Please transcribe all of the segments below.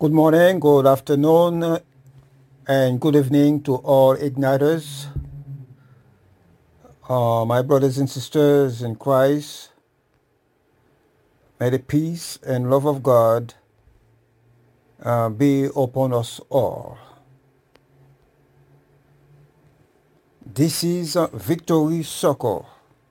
Good morning, good afternoon, and good evening to all Igniters, my brothers and sisters in Christ. May the peace and love of God be upon us all. This is Victory Circle.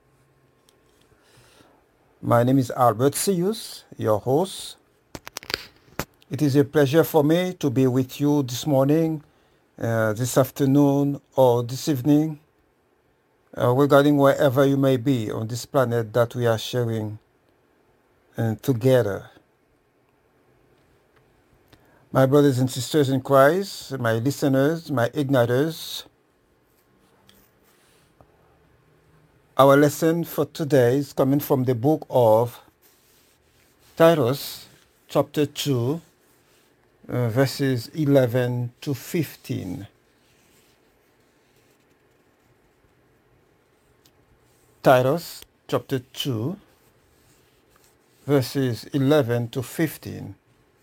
My name is Albert Sius, your host. It is a pleasure for me to be with you this morning, this afternoon, or this evening, regarding wherever you may be on this planet that we are sharing together. My brothers and sisters in Christ, my listeners, my igniters, our lesson for today is coming from the book of Titus, chapter 2, verses 11 to 15. Titus, chapter 2, verses 11 to 15.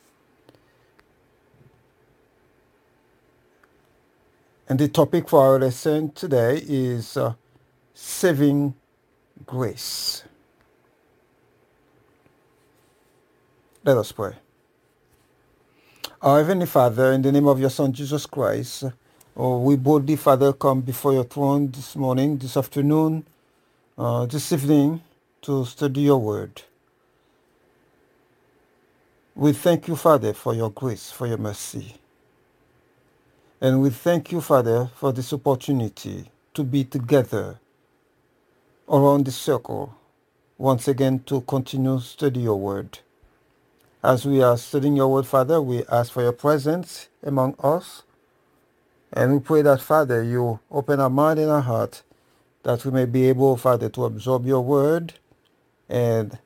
And the topic for our lesson today is saving grace. Let us pray. Our Heavenly Father, in the name of your Son Jesus Christ, we boldly, Father, come before your throne this morning, this afternoon, this evening to study your word. We thank you, Father, for your grace, for your mercy. And we thank you, Father, for this opportunity to be together around this circle, once again to continue study your word. As we are studying your word, Father, we ask for your presence among us. And we pray that, Father, you open our mind and our heart that we may be able, Father, to absorb your word and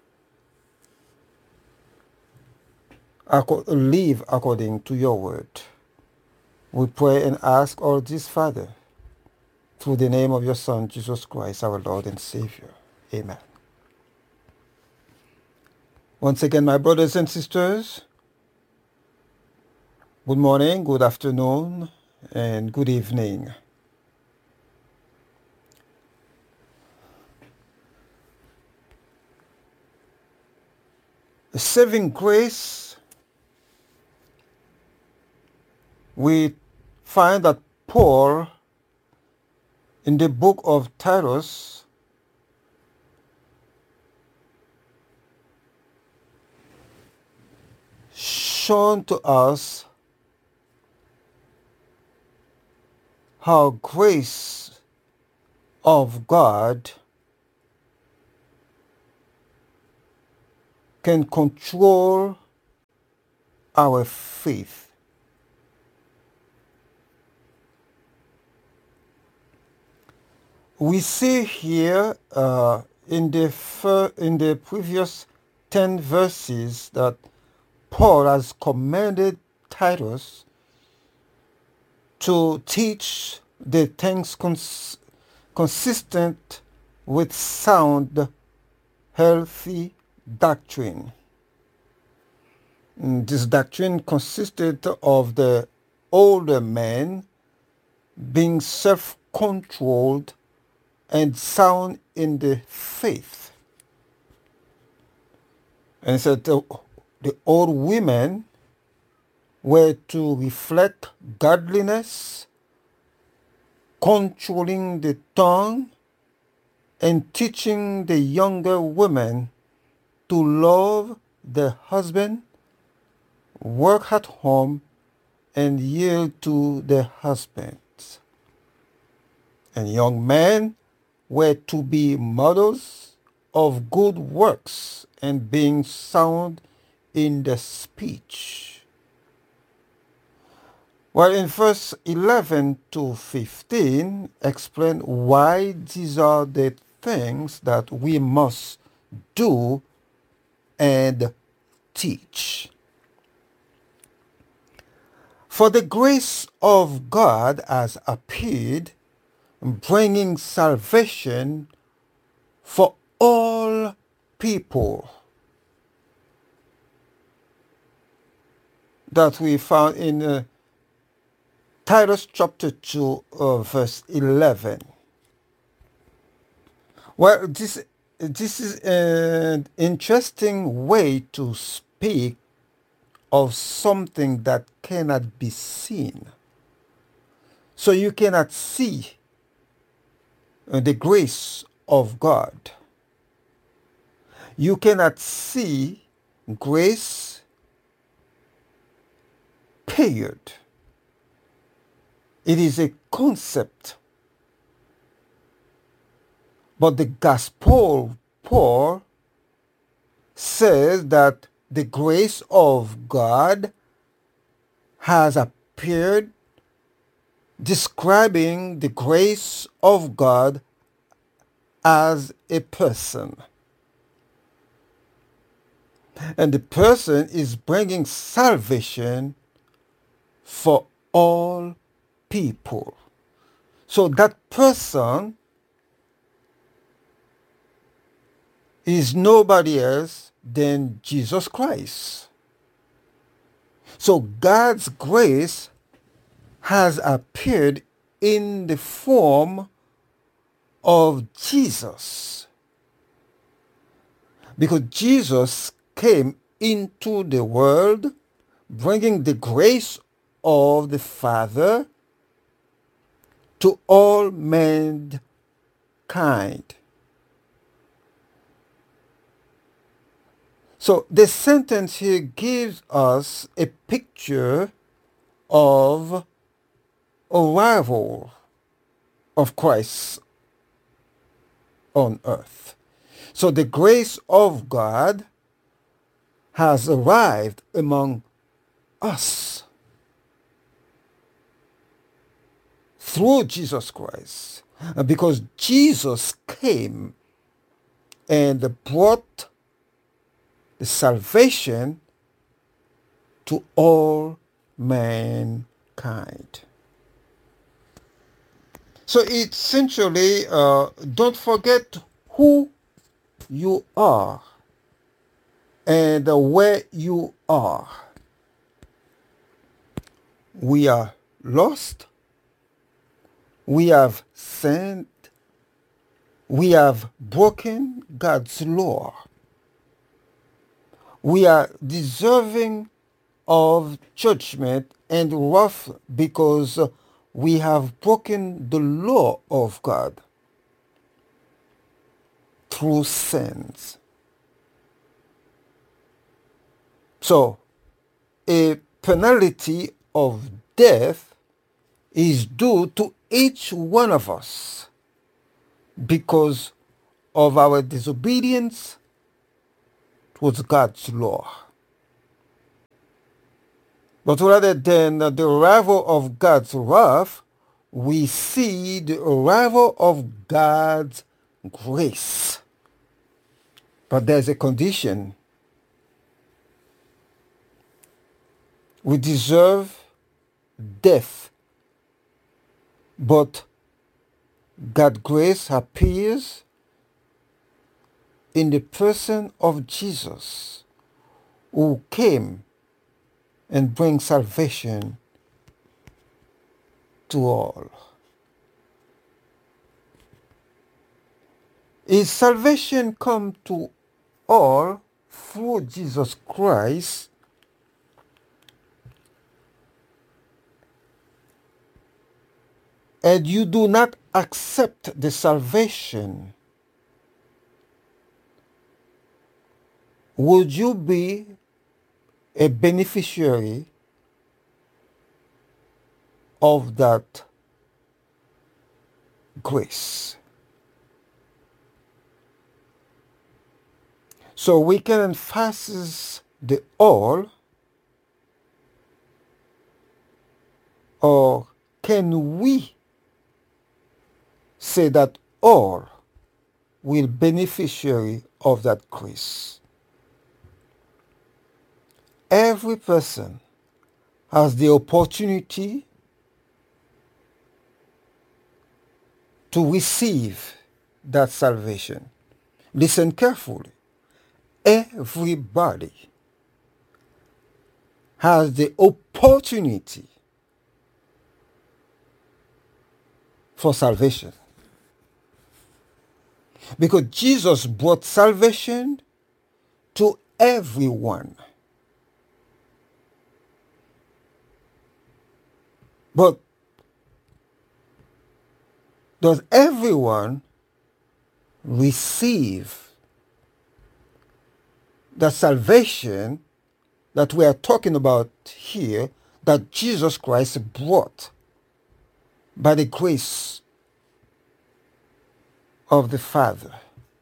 live according to your word. We pray and ask all this, Father, through the name of your Son, Jesus Christ, our Lord and Savior. Amen. Once again, my brothers and sisters, good morning, good afternoon, and good evening. Saving grace, we find that Paul, in the book of Titus, shown to us how grace of God can control our faith. We see here in the previous 10 verses that Paul has commanded Titus to teach the things consistent with sound, healthy doctrine. This doctrine consisted of the older man being self-controlled and sound in the faith. And so the old women were to reflect godliness, controlling the tongue, and teaching the younger women to love their husband, work at home, and yield to their husbands. And young men were to be models of good works and being sound in the speech. Well, in verse 11 to 15, explain why these are the things that we must do and teach. For the grace of God has appeared, bringing salvation for all people. that we found in Titus chapter 2, verse 11. Well, this is an interesting way to speak of something that cannot be seen. So you cannot see the grace of God. You cannot see grace, period. It is a concept. But the Gospel Paul says that the grace of God has appeared, describing the grace of God as a person. And the person is bringing salvation for all people. So that person is nobody else than Jesus Christ. So God's grace has appeared in the form of Jesus. Because Jesus came into the world bringing the grace of the Father to all mankind. So the sentence here gives us a picture of arrival of Christ on earth. So the grace of God has arrived among us through Jesus Christ, because Jesus came and brought the salvation to all mankind. So essentially, don't forget who you are and where you are. We are lost. We have sinned. We have broken God's law. We are deserving of judgment and wrath because we have broken the law of God through sins. So, a penalty of death is due to each one of us because of our disobedience towards God's law. But rather than the arrival of God's wrath, we see the arrival of God's grace. But there's a condition. We deserve death, but God's grace appears in the person of Jesus, who came and brings salvation to all. His salvation come to all through Jesus Christ, and you do not accept the salvation, would you be a beneficiary of that grace? So we can emphasize the all, or can we say that all will beneficiary of that grace? Every person has the opportunity to receive that salvation. Listen carefully. Everybody has the opportunity for salvation. Because Jesus brought salvation to everyone. But does everyone receive the salvation that we are talking about here, that Jesus Christ brought by the grace of the Father?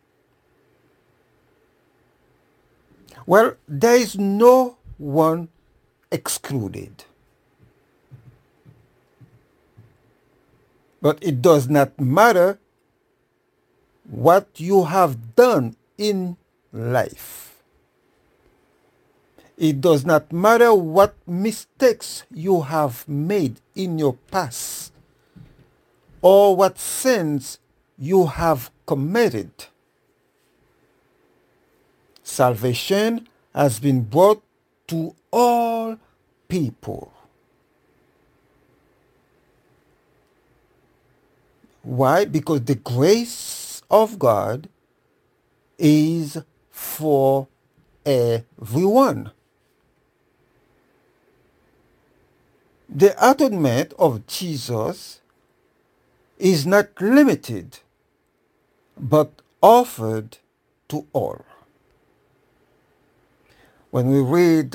Well, there is no one excluded. But it does not matter what you have done in life. It does not matter what mistakes you have made in your past or what sins you have committed. Salvation has been brought to all people. Why? Because the grace of God is for everyone. The atonement of Jesus is not limited, but offered to all. When we read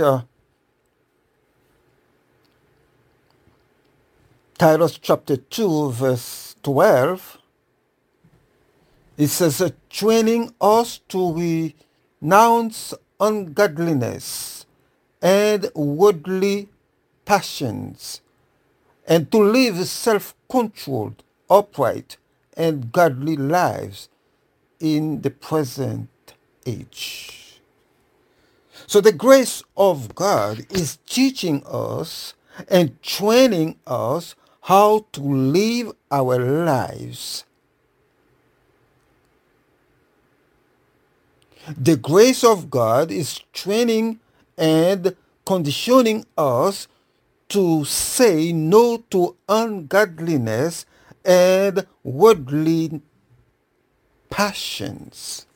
Titus chapter 2, verse 12, it says, training us to renounce ungodliness and worldly passions, and to live self-controlled, upright, and godly lives in the present age. So the grace of God is teaching us and training us how to live our lives. The grace of God is training and conditioning us to say no to ungodliness and worldly passions.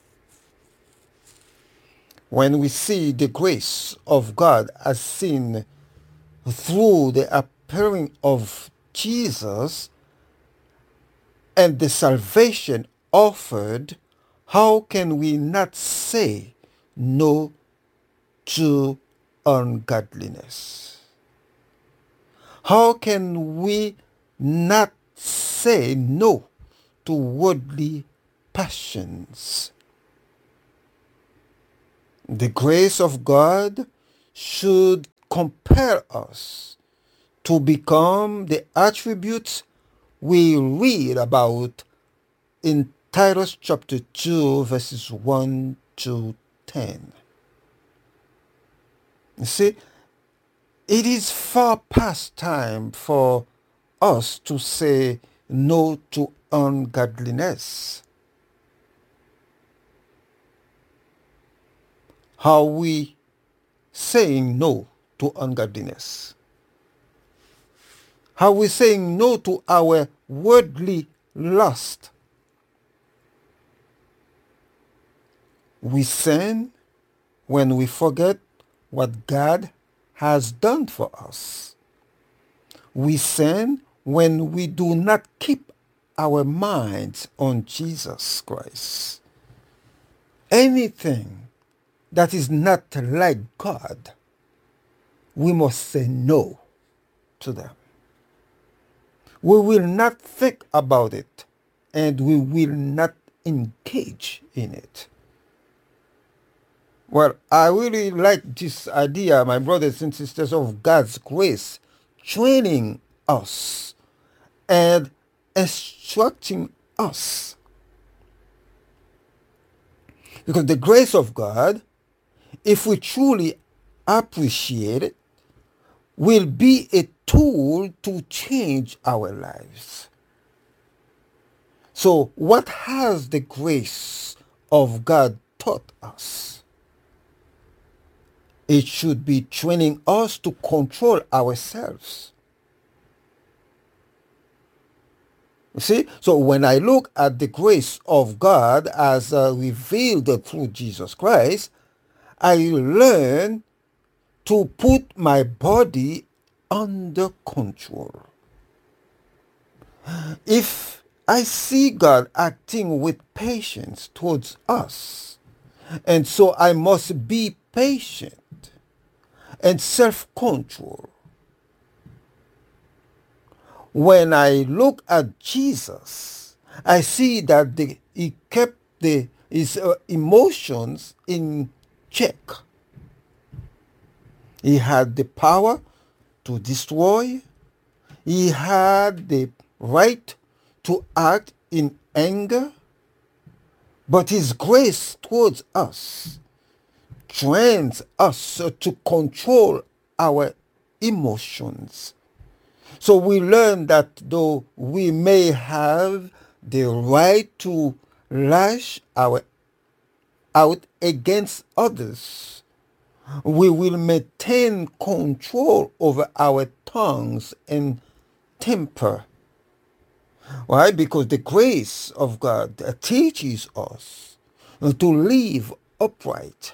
When we see the grace of God as seen through the appearing of Jesus and the salvation offered, how can we not say no to ungodliness? How can we not say no to worldly passions? The grace of God should compel us to become the attributes we read about in Titus chapter 2, verses 1 to 10. You see, it is far past time for us to say no to ungodliness. How are we saying no to ungodliness? How are we saying no to our worldly lust? We sin when we forget what God has done for us. We sin when we do not keep our minds on Jesus Christ. Anything that is not like God, we must say no to them. We will not think about it, and we will not engage in it. Well, I really like this idea, my brothers and sisters, of God's grace training us and instructing us. Because the grace of God, if we truly appreciate it, will be a tool to change our lives. So, what has the grace of God taught us? It should be training us to control ourselves. You see? So when I look at the grace of God as revealed through Jesus Christ, I learn to put my body under control. If I see God acting with patience towards us, and so I must be patient and self-control. When I look at Jesus, I see that he kept his emotions in check. He had the power to destroy. He had the right to act in anger. But his grace towards us trains us to control our emotions. So we learn that though we may have the right to lash out against others, we will maintain control over our tongues and temper. Why? Because the grace of God teaches us to live upright.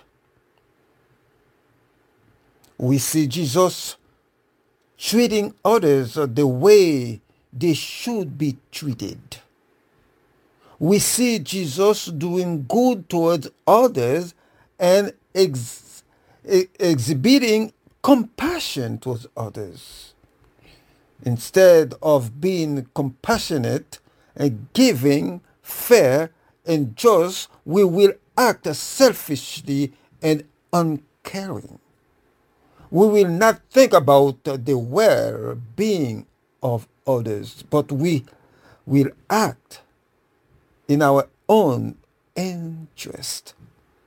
We see Jesus treating others the way they should be treated. We see Jesus doing good towards others and exhibiting compassion towards others. Instead of being compassionate and giving, fair, and just, we will act selfishly and uncaring. We will not think about the well-being of others, but we will act in our own interest.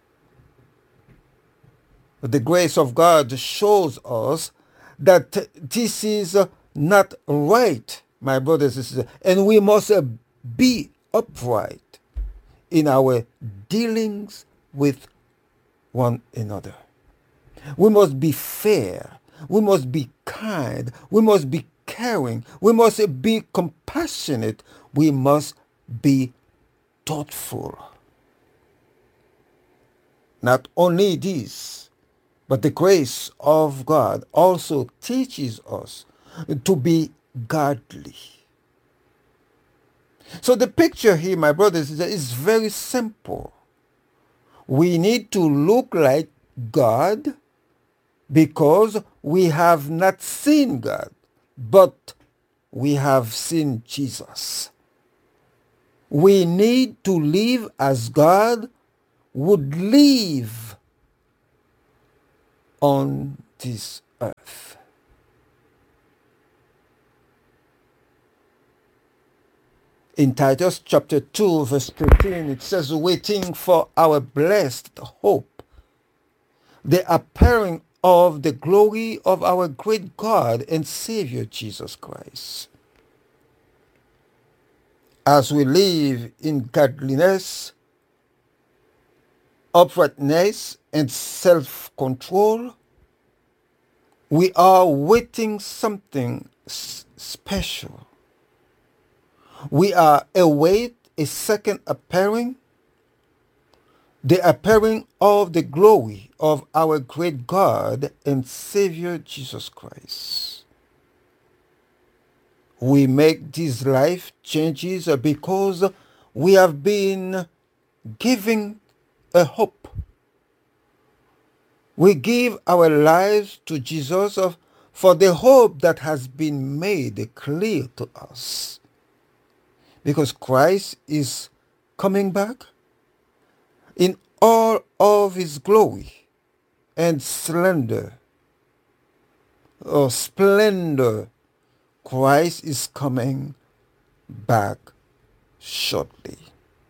The grace of God shows us that this is not right, my brothers and sisters, and we must be upright in our dealings with one another. We must be fair. We must be kind. We must be caring. We must be compassionate. We must be thoughtful. Not only this, but the grace of God also teaches us to be godly. So the picture here, my brothers, is very simple. We need to look like God because we have not seen God, but we have seen Jesus. We need to live as God would live on this earth. In Titus chapter 2, verse 13, it says, waiting for our blessed hope, the appearing of the glory of our great God and Savior Jesus Christ. As we live in godliness, uprightness, and self-control, we are waiting something special. We are await a second appearing, the appearing of the glory of our great God and Savior Jesus Christ. We make these life changes because we have been given a hope. We give our lives to Jesus for the hope that has been made clear to us. Because Christ is coming back in all of his glory and splendor. Christ is coming back shortly.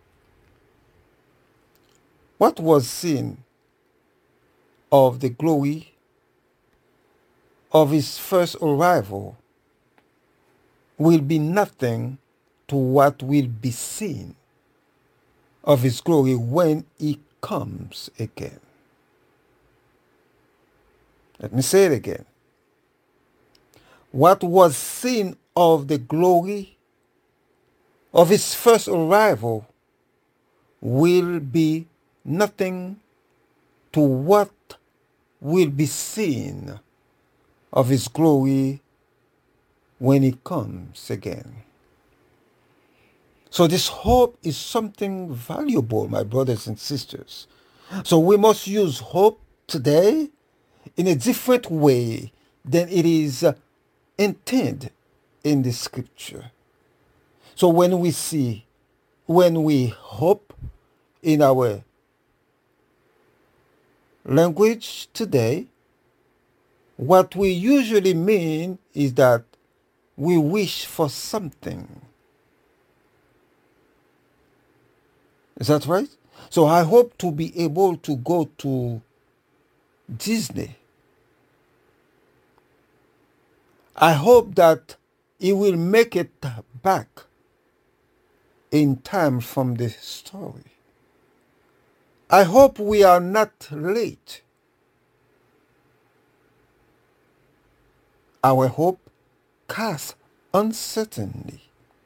What was seen of the glory of his first arrival will be nothing to what will be seen of his glory when he comes again. Let me say it again. What was seen of the glory of his first arrival will be nothing to what will be seen of his glory when he comes again. So this hope is something valuable, my brothers and sisters. So we must use hope today in a different way than it is intended in the scripture. So when we hope in our language today, what we usually mean is that we wish for something. Is that right? So I hope to be able to go to Disney. I hope that he will make it back in time from the story. I hope we are not late. Our hope casts uncertainty.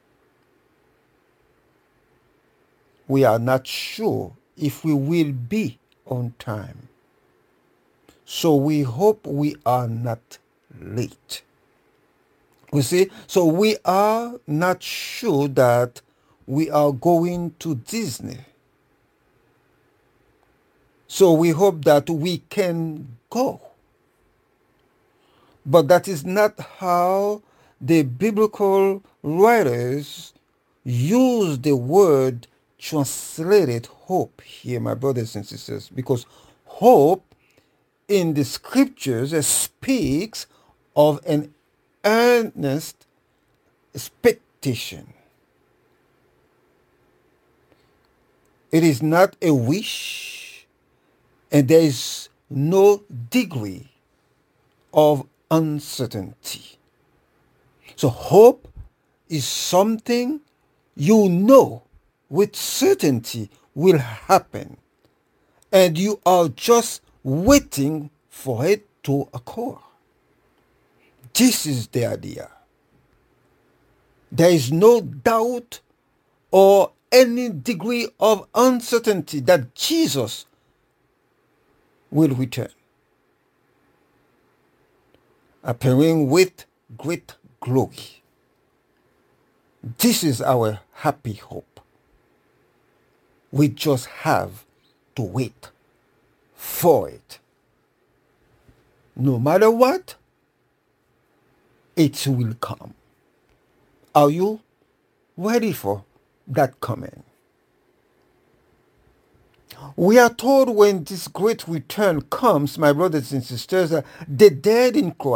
We are not sure if we will be on time. So we hope we are not late. You see, so we are not sure that we are going to Disney. So we hope that we can go. But that is not how the biblical writers use the word translated hope here, my brothers and sisters, because hope in the scriptures speaks of an earnest expectation. It is not a wish, and there is no degree of uncertainty. So hope is something you know with certainty will happen, and you are just waiting for it to occur. This is the idea. There is no doubt or any degree of uncertainty that Jesus will return, appearing with great glory. This is our happy hope. We just have to wait for it. No matter what, it will come. Are you ready for that coming? We are told when this great return comes, my brothers and sisters, the dead in Christ